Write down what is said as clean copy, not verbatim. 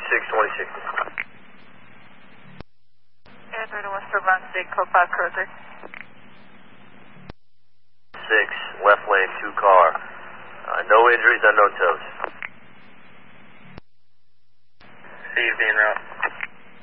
62060. Android to West Irvine State, code 5 cruiser. 6, left lane, 2 car. No injuries, unknown tows. See you being route.